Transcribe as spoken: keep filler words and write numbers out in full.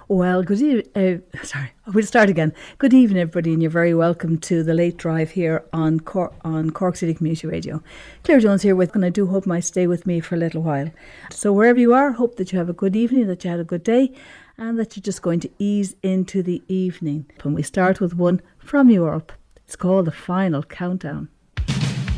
Well, good evening. Uh, sorry, we'll start again. Good evening, everybody, and you're very welcome to the Late Drive here on Cor- on Cork City Community Radio. Claire Jones here with, and I do hope you might stay with me for a little while. So wherever you are, hope that you have a good evening, that you had a good day, and that you're just going to ease into the evening. And we start with one from Europe. It's called The Final Countdown.